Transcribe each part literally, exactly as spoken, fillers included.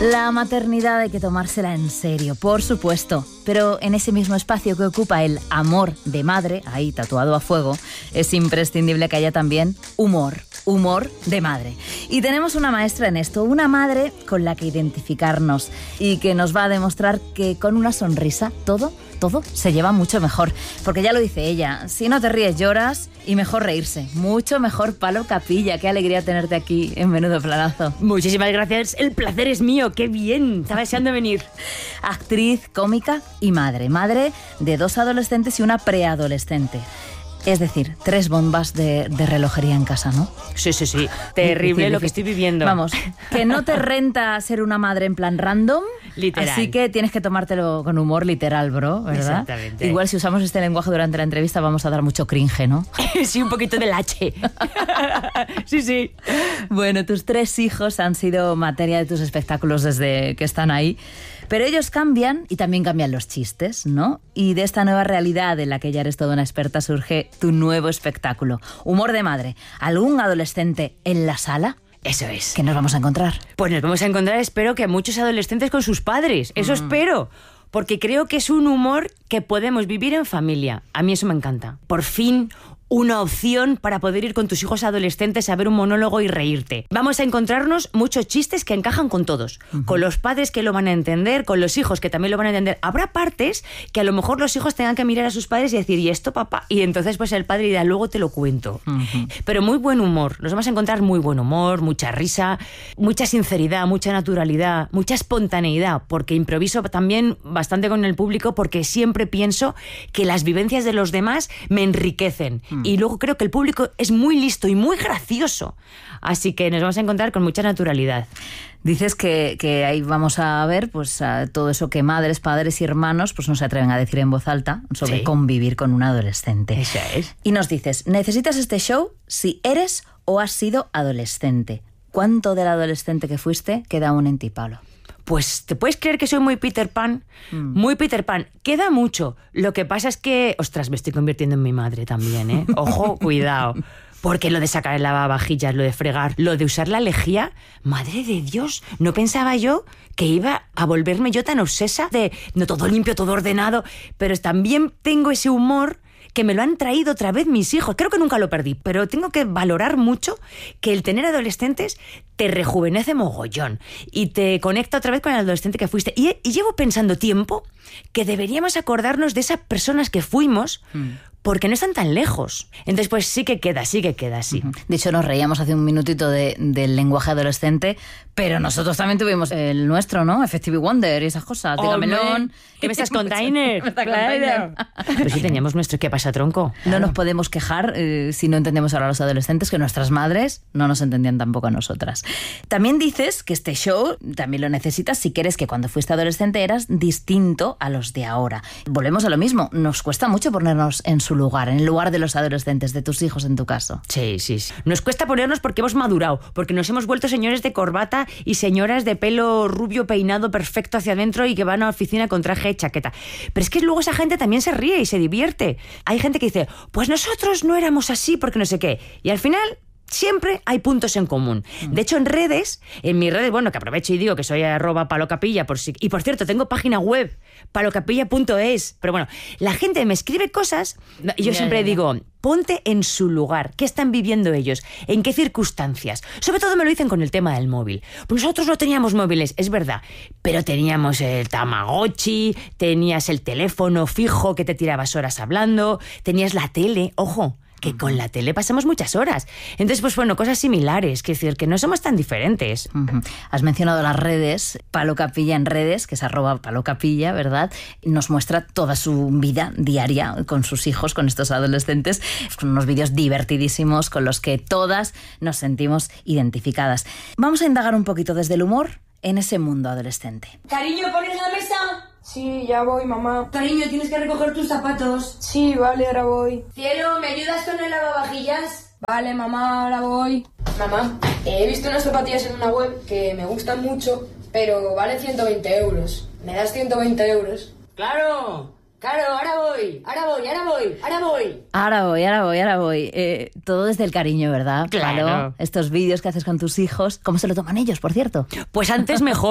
La maternidad hay que tomársela en serio, por supuesto, pero en ese mismo espacio que ocupa el amor de madre, ahí tatuado a fuego, es imprescindible que haya también humor, humor de madre. Y tenemos una maestra en esto, una madre con la que identificarnos y que nos va a demostrar que con una sonrisa todo, todo se lleva mucho mejor. Porque ya lo dice ella, si no te ríes lloras y mejor reírse. Mucho mejor. Palo Capilla, qué alegría tenerte aquí en Menudo Planazo. Muchísimas gracias, el placer es mío, qué bien, estaba deseando venir. Actriz, cómica y madre. Madre de dos adolescentes y una preadolescente. Es decir, tres bombas de, de relojería en casa, ¿no? Sí, sí, sí. Terrible difícil, lo que estoy viviendo. Vamos, que no te renta ser una madre en plan random. Literal. Así que tienes que tomártelo con humor literal, bro, ¿verdad? Exactamente. Igual si usamos este lenguaje durante la entrevista vamos a dar mucho cringe, ¿no? Sí, un poquito del H. Sí, sí. Bueno, tus tres hijos han sido materia de tus espectáculos desde que están ahí. Pero ellos cambian y también cambian los chistes, ¿no? Y de esta nueva realidad en la que ya eres toda una experta surge tu nuevo espectáculo. Humor de madre. ¿Algún adolescente en la sala? Eso es. ¿Qué nos vamos a encontrar? Pues nos vamos a encontrar, espero, que a muchos adolescentes con sus padres. Eso mm. espero. Porque creo que es un humor que podemos vivir en familia. A mí eso me encanta. Por fin, una opción para poder ir con tus hijos adolescentes a ver un monólogo y reírte. Vamos a encontrarnos muchos chistes que encajan con todos. Uh-huh. Con los padres que lo van a entender, con los hijos que también lo van a entender. Habrá partes que a lo mejor los hijos tengan que mirar a sus padres y decir, ¿y esto, papá? Y entonces pues el padre dirá, luego te lo cuento. Uh-huh. Pero muy buen humor. Nos vamos a encontrar muy buen humor, mucha risa, mucha sinceridad, mucha naturalidad, mucha espontaneidad, porque improviso también bastante con el público, porque siempre pienso que las vivencias de los demás me enriquecen. Uh-huh. Y luego creo que el público es muy listo y muy gracioso. Así que nos vamos a encontrar con mucha naturalidad. Dices que, que ahí vamos a ver pues a todo eso que madres, padres y hermanos pues no se atreven a decir en voz alta sobre sí. convivir con un adolescente. Eso es. Y nos dices, necesitas este show si eres o has sido adolescente. ¿Cuánto del adolescente que fuiste queda aún en ti, Pablo? Pues te puedes creer que soy muy Peter Pan, mm. muy Peter Pan. Queda mucho. Lo que pasa es que, ostras, me estoy convirtiendo en mi madre también, ¿eh? Ojo, cuidado. Porque lo de sacar el lavavajillas, lo de fregar, lo de usar la lejía, madre de Dios, no pensaba yo que iba a volverme yo tan obsesa de no todo limpio, todo ordenado, pero también tengo ese humor que me lo han traído otra vez mis hijos. Creo que nunca lo perdí, pero tengo que valorar mucho que el tener adolescentes te rejuvenece mogollón y te conecta otra vez con el adolescente que fuiste. Y, y llevo pensando tiempo que deberíamos acordarnos de esas personas que fuimos, mm. porque no están tan lejos. Entonces, pues sí que queda, sí que queda, sí. Uh-huh. De hecho, nos reíamos hace un minutito de, del lenguaje adolescente, pero nosotros también tuvimos el nuestro, ¿no? Effective Wonder y esas cosas. Tega Melón. ¿Qué me estás container? Claro. Pues sí teníamos nuestro ¿qué pasa, tronco? No nos podemos quejar eh, si no entendemos ahora a los adolescentes, que nuestras madres no nos entendían tampoco a nosotras. También dices que este show también lo necesitas si quieres que cuando fuiste adolescente eras distinto a los de ahora. Volvemos a lo mismo. Nos cuesta mucho ponernos en su lugar, en el lugar de los adolescentes, de tus hijos en tu caso. Sí, sí, sí. Nos cuesta ponernos porque hemos madurado, porque nos hemos vuelto señores de corbata y señoras de pelo rubio peinado perfecto hacia adentro y que van a la oficina con traje y chaqueta. Pero es que luego esa gente también se ríe y se divierte. Hay gente que dice, pues nosotros no éramos así porque no sé qué. Y al final siempre hay puntos en común. De hecho, en redes, en mis redes, bueno, que aprovecho y digo que soy arroba palocapilla, por si, y por cierto, tengo página web, palocapilla punto es, pero bueno, la gente me escribe cosas y yo yeah, siempre yeah, digo, ponte en su lugar, ¿qué están viviendo ellos? ¿En qué circunstancias? Sobre todo me lo dicen con el tema del móvil. Pues nosotros no teníamos móviles, es verdad, pero teníamos el Tamagotchi, tenías el teléfono fijo que te tirabas horas hablando, tenías la tele, ojo, que con la tele pasamos muchas horas. Entonces, pues bueno, cosas similares, que decir, que no somos tan diferentes. Uh-huh. Has mencionado las redes, Palo Capilla en redes, que es arroba Palo Capilla, ¿verdad? Nos muestra toda su vida diaria con sus hijos, con estos adolescentes, con unos vídeos divertidísimos con los que todas nos sentimos identificadas. Vamos a indagar un poquito desde el humor en ese mundo adolescente. Cariño, ¿pones la mesa? Sí, ya voy, mamá. Cariño, tienes que recoger tus zapatos. Sí, vale, ahora voy. Cielo, ¿me ayudas con el lavavajillas? Vale, mamá, ahora voy. Mamá, he visto unas zapatillas en una web que me gustan mucho, pero valen ciento veinte euros. ¿Me das ciento veinte euros? ¡Claro! Claro, ahora voy, ahora voy, ahora voy, ahora voy. Ahora voy, ahora voy, ahora voy. Eh, todo desde el cariño, ¿verdad? Claro. Palo, estos vídeos que haces con tus hijos, ¿cómo se lo toman ellos, por cierto? Pues antes mejor.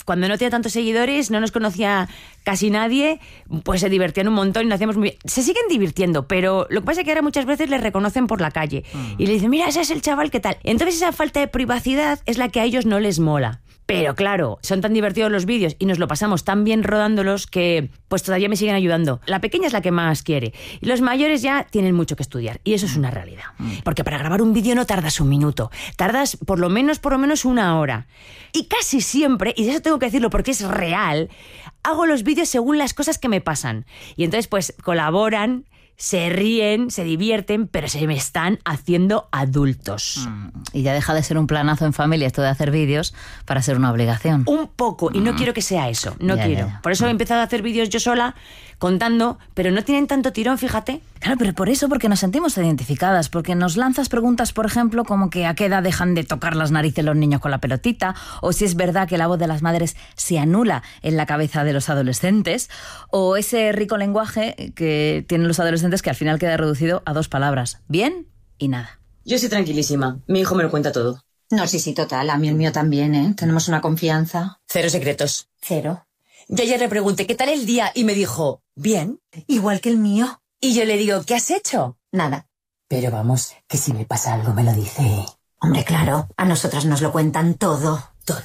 cuando no tenía tantos seguidores, no nos conocía casi nadie, pues se divertían un montón y nos hacíamos muy bien. Se siguen divirtiendo, pero lo que pasa es que ahora muchas veces les reconocen por la calle mm. y le dicen, mira, ese es el chaval, ¿qué tal? Entonces esa falta de privacidad es la que a ellos no les mola. Pero claro, son tan divertidos los vídeos y nos lo pasamos tan bien rodándolos que pues todavía me siguen ayudando. La pequeña es la que más quiere. Y los mayores ya tienen mucho que estudiar. Y eso es una realidad. Porque para grabar un vídeo no tardas un minuto. Tardas por lo menos, por lo menos una hora. Y casi siempre, y de eso tengo que decirlo porque es real, hago los vídeos según las cosas que me pasan. Y entonces pues colaboran, se ríen, se divierten, pero se me están haciendo adultos. Mm. Y ya deja de ser un planazo en familia esto de hacer vídeos para ser una obligación. Un poco, y no mm. quiero que sea eso, no ya, quiero. Ya, ya. Por eso he empezado a hacer vídeos yo sola, contando, pero no tienen tanto tirón, fíjate. Claro, pero por eso, porque nos sentimos identificadas, porque nos lanzas preguntas, por ejemplo, como que a qué edad dejan de tocar las narices los niños con la pelotita, o si es verdad que la voz de las madres se anula en la cabeza de los adolescentes, o ese rico lenguaje que tienen los adolescentes que al final queda reducido a dos palabras, bien y nada. Yo estoy tranquilísima, mi hijo me lo cuenta todo. No, sí, sí, total, a mí el mío también, ¿eh? Tenemos una confianza. Cero secretos. Cero. Yo ayer le pregunté qué tal el día y me dijo, bien. Igual que el mío. Y yo le digo, ¿qué has hecho? Nada. Pero vamos, que si me pasa algo me lo dice. Hombre, claro, a nosotras nos lo cuentan todo. Todo.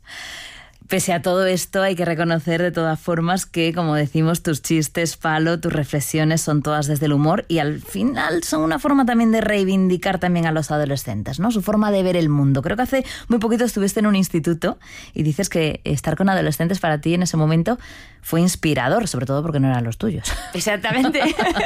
Pese a todo esto, hay que reconocer de todas formas que, como decimos, tus chistes, Palo, tus reflexiones son todas desde el humor y al final son una forma también de reivindicar también a los adolescentes, ¿no? Su forma de ver el mundo. Creo que hace muy poquito estuviste en un instituto y dices que estar con adolescentes para ti en ese momento fue inspirador, sobre todo porque no eran los tuyos. Exactamente.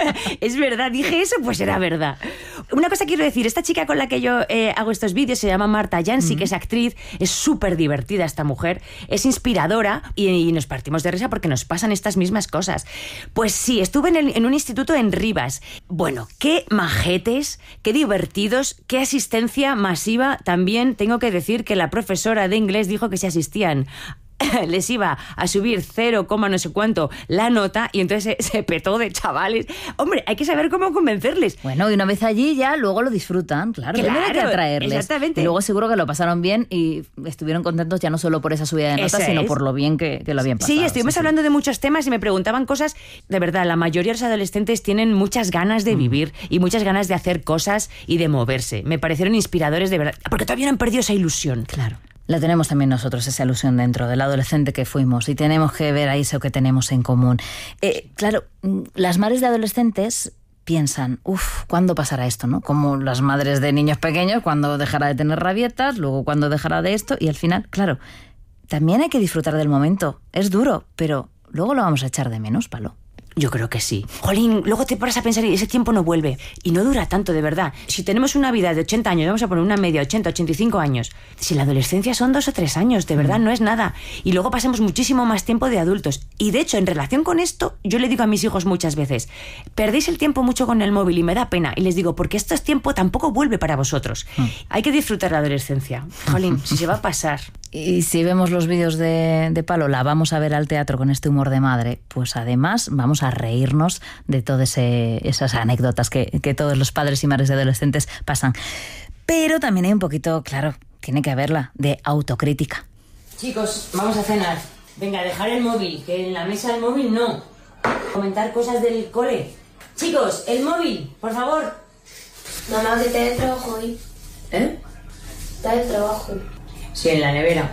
Es verdad, dije eso, pues era verdad. Una cosa quiero decir, esta chica con la que yo eh, hago estos vídeos se llama Marta Yancy, mm. que es actriz, es súper divertida esta mujer, es inspiradora y, y nos partimos de risa porque nos pasan estas mismas cosas. Pues sí, estuve en, el, en un instituto en Rivas. Bueno, qué majetes, qué divertidos, qué asistencia masiva. También tengo que decir que la profesora de inglés dijo que se asistían les iba a subir cero, no sé cuánto la nota y entonces se, se petó de chavales. Hombre, hay que saber cómo convencerles. Bueno, y una vez allí ya luego lo disfrutan, claro, claro, hay que atraerles. Exactamente. Y luego seguro que lo pasaron bien y estuvieron contentos ya no solo por esa subida de notas, sino por lo bien que, que lo habían pasado. Sí, estuvimos sí, hablando sí. de muchos temas y me preguntaban cosas. De verdad, la mayoría de los adolescentes tienen muchas ganas de mm. vivir y muchas ganas de hacer cosas y de moverse. Me parecieron inspiradores de verdad, porque todavía no han perdido esa ilusión. Claro. La tenemos también nosotros, esa ilusión dentro del adolescente que fuimos y tenemos que ver ahí eso que tenemos en común. Eh, claro, las madres de adolescentes piensan, uff, ¿cuándo pasará esto, no? Como las madres de niños pequeños, ¿cuándo dejará de tener rabietas? Luego, ¿cuándo dejará de esto? Y al final, claro, también hay que disfrutar del momento. Es duro, pero luego lo vamos a echar de menos, Palo. Yo creo que sí. Jolín, luego te paras a pensar y ese tiempo no vuelve. Y no dura tanto, de verdad. Si tenemos una vida de ochenta años, vamos a poner una media, ochenta, ochenta y cinco años. Si la adolescencia son dos o tres años, de verdad, no es nada. Y luego pasamos muchísimo más tiempo de adultos. Y de hecho, en relación con esto, yo le digo a mis hijos muchas veces, perdéis el tiempo mucho con el móvil y me da pena. Y les digo, porque esto es tiempo, tampoco vuelve para vosotros. Mm. Hay que disfrutar la adolescencia. Jolín, si se va a pasar. Y si vemos los vídeos de, de Palo, la vamos a ver al teatro con este humor de madre, pues además vamos a reírnos de todas esas anécdotas que, que todos los padres y madres de adolescentes pasan. Pero también hay un poquito, claro, tiene que haberla, de autocrítica. Chicos, vamos a cenar. Venga, dejar el móvil, que en la mesa del móvil no. Comentar cosas del cole. Chicos, el móvil, por favor. Mamá, que te dé trabajo hoy. ¿Eh? Está de trabajo. Sí, en la nevera.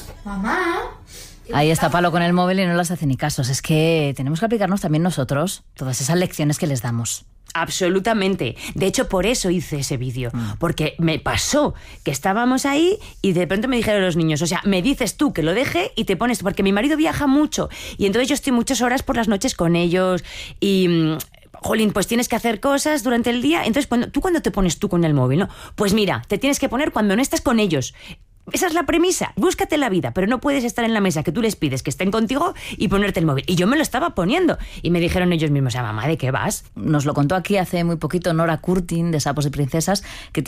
Mamá. Ahí está Palo con el móvil y no las hace ni casos. Es que tenemos que aplicarnos también nosotros todas esas lecciones que les damos. Absolutamente. De hecho, por eso hice ese vídeo. Mm. Porque me pasó que estábamos ahí y de pronto me dijeron los niños, o sea, me dices tú que lo deje y te pones... Porque mi marido viaja mucho y entonces yo estoy muchas horas por las noches con ellos y... Jolín, pues tienes que hacer cosas durante el día. Entonces, cuando, ¿tú cuándo te pones tú con el móvil, no? Pues mira, te tienes que poner cuando no estás con ellos. Esa es la premisa. Búscate la vida, pero no puedes estar en la mesa que tú les pides que estén contigo y ponerte el móvil. Y yo me lo estaba poniendo. Y me dijeron ellos mismos, a mamá, ¿de qué vas? Nos lo contó aquí hace muy poquito Nora Curtin, de Sapos y Princesas, que